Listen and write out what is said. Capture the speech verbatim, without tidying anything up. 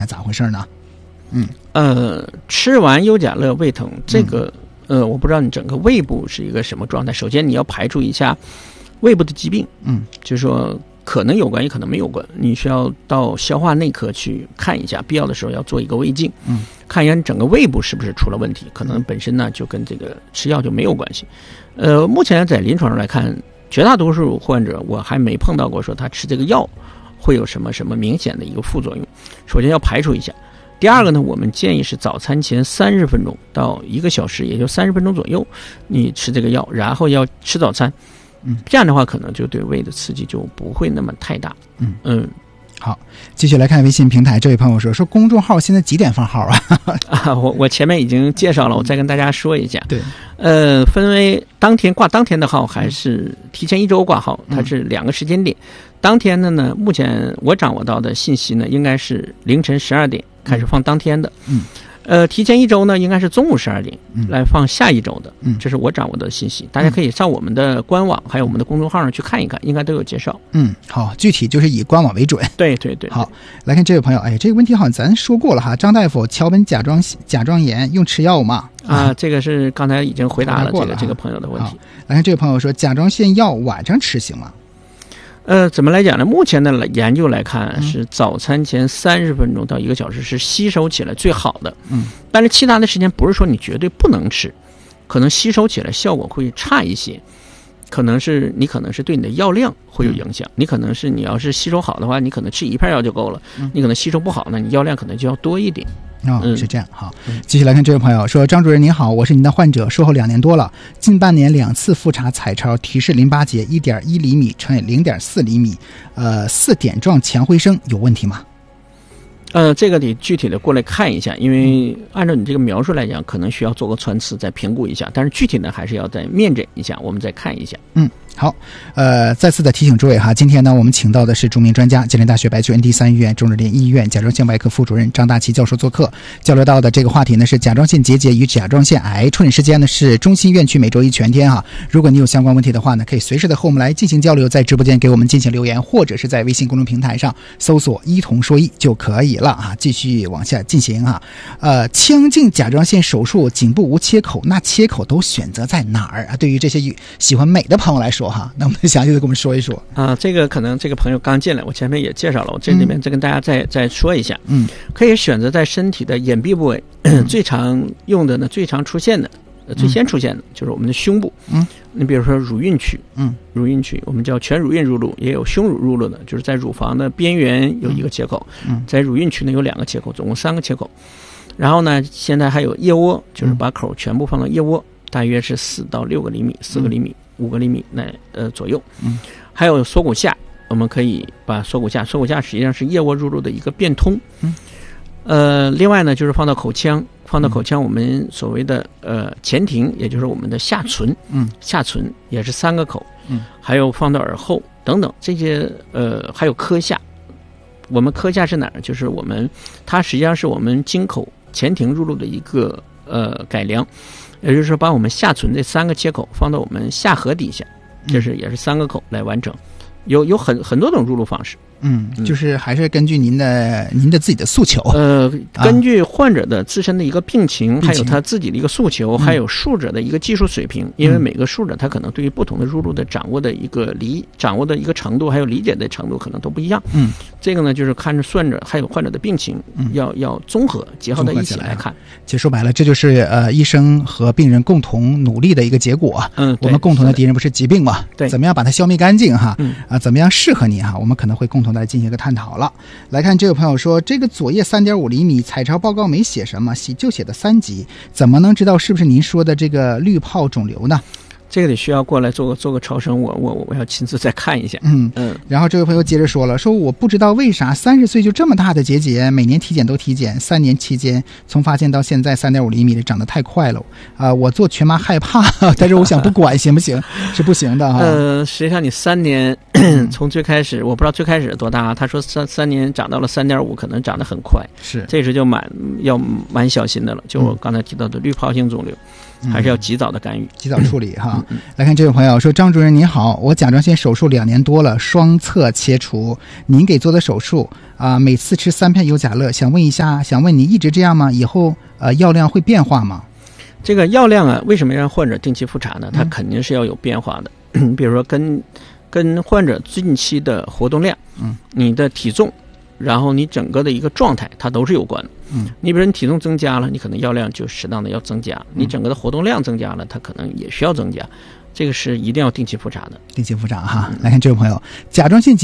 咋回事呢？嗯， 呃，吃完优甲乐胃疼，这个、嗯、呃，我不知道你整个胃部是一个什么状态。首先你要排除一下胃部的疾病， 嗯， 就是说可能有关，也可能没有关，你需要到消化内科去看一下，必要的时候要做一个胃镜， 嗯， 看一下你整个胃部是不是出了问题，可能本身呢就跟这个吃药就没有关系。呃，目前在临床上来看，绝大多数患者我还没碰到过说他吃这个药会有什么什么明显的一个副作用。首先要排除一下。第二个呢，我们建议是早餐前三十分钟到一个小时，也就三十分钟左右，你吃这个药，然后要吃早餐。 嗯，这样的话可能就对胃的刺激就不会那么太大。 嗯嗯， 好，继续来看微信平台，这位朋友说说公众号现在几点放号啊？ 啊，我我前面已经介绍了，我再跟大家说一下。 对， 呃，分为当天挂当天的号还是提前一周挂号，它是两个时间点。嗯、当天的呢，目前我掌握到的信息呢，应该是凌晨十二点开始放当天的。 嗯。 呃，提前一周呢，应该是中午十二点来放下一周的，嗯，这是我掌握的信息。大家可以上我们的官网还有我们的公众号上去看一看，应该都有介绍。 嗯，好，具体就是以官网为准。 对对 对, 对。 好，来看这位朋友，哎，这个问题好像咱说过了哈。张大夫，桥本甲状甲状炎用吃药吗？ 啊，这个是刚才已经回答了这个这个朋友的问题。 来看这位朋友说，甲状腺药晚上吃行吗？ 呃，怎么来讲呢？目前的研究来看，是早餐前三十分钟到一个小时是吸收起来最好的。 嗯， 但是其他的时间不是说你绝对不能吃，可能吸收起来效果会差一些。可能是你可能是对你的药量会有影响，嗯、你可能是你要是吸收好的话，你可能吃一片药就够了。嗯、你可能吸收不好呢，你药量可能就要多一点。 哦，嗯、是这样。好，继续来看这位朋友说，张主任您好，我是您的患者，术后两年多了，近半年两次复查彩超提示淋巴结一点一厘米乘以零点四厘米，呃，四点状强回声有问题吗？ 呃，这个得具体的过来看一下，因为按照你这个描述来讲，可能需要做个穿刺再评估一下，但是具体呢还是要再面诊一下，我们再看一下。 嗯。好，呃，再次的提醒诸位哈，今天呢，我们请到的是著名专家，吉林大学白居 N D 三医院中日联医院甲状腺外科副主任张大奇教授做客，交流到的这个话题呢是甲状腺结节与甲状腺癌，抽诊时间呢是中心院区每周一全天哈。如果你有相关问题的话呢，可以随时的和我们来进行交流，在直播间给我们进行留言，或者是在微信公众平台上搜索一同说一就可以了啊。继续往下进行哈，呃，腔镜甲状腺手术颈部无切口，那切口都选择在哪儿啊？对于这些喜欢美的朋友来说哈，那我们详细的跟我们说一说啊。这个可能这个朋友刚进来，我前面也介绍了，我这里面再跟大家再、嗯、再说一下。 嗯， 可以选择在身体的眼壁部位、嗯、最常用的呢，最常出现的、最先出现的、嗯、就是我们的胸部。 嗯， 你比如说乳晕区， 嗯， 乳晕区我们叫全乳晕入路，也有胸乳入路的，就是在乳房的边缘有一个切口， 嗯， 在乳晕区呢有两个切口，总共三个切口。然后呢，现在还有腋窝，就是把口全部放到腋窝，大约是四到六个厘米，四个厘米。嗯五个厘米那呃左右， 嗯， 还有锁骨下，我们可以把锁骨下，锁骨下实际上是腋窝入路的一个变通， 嗯， 呃，另外呢就是放到口腔，放到口腔我们所谓的呃前庭，也就是我们的下唇， 嗯， 下唇也是三个口， 嗯， 还有放到耳后等等这些呃还有颌下，我们颌下是哪儿？就是我们它实际上是我们经口前庭入路的一个呃改良。也就是说，把我们下唇这三个切口放到我们下颌底下，这是也是三个口来完成，有有很很多种入路方式。 嗯，就是还是根据您的您的自己的诉求， 呃，根据患者的自身的一个病情， 病情还有他自己的一个诉求， 嗯、 还有术者的一个技术水平，因为每个术者他可能对于不同的入路的掌握的一个理掌握的一个程度，还有理解的程度可能都不一样。 嗯， 这个呢，就是看着患者还有患者的病情， 嗯、 要要综合结合在一起来看。 其实说白了，这就是呃医生和病人共同努力的一个结果。 嗯， 我们共同的敌人不是疾病嘛？ 对， 怎么样把它消灭干净哈？ 嗯啊，怎么样适合你哈？我们可能会共同的进行一个探讨。好了，来看这位朋友说，这个左叶 三点五厘米彩超报告没写什么，写就写的三级，怎么能知道是不是您说的这个滤泡肿瘤呢？ 这个得需要过来做个做个超声，我我我要亲自再看一下。 嗯嗯。 然后这位朋友接着说了，说我不知道为啥三十岁就这么大的结节，每年体检都体检，三年期间从发现到现在三点五厘米的长得太快了啊、呃！我做全麻害怕，但是我想不管行不行？是不行的哈。 呃，实际上你三年从最开始，我不知道最开始多大，他说三三年长到了三点五，可能长得很快， 是这时就蛮要蛮小心的了。就我刚才提到的滤泡性肿瘤。还是要及早的干预， 及早处理哈。 好，来看这位朋友说，张主任您好，我甲状腺手术两年多了，双侧切除，您给做的手术啊、呃，每次吃三片优甲乐，想问一下，想问你一直这样吗？以后呃药量会变化吗？ 这个药量啊，为什么让患者定期复查呢？它肯定是要有变化的。嗯、比如说跟跟患者近期的活动量，嗯，你的体重，然后你整个的一个状态，它都是有关的。嗯，你比如说你体重增加了，你可能药量就适当的要增加；你整个的活动量增加了，它可能也需要增加。这个是一定要定期复查的。 定期复查哈。来看这位朋友，甲状腺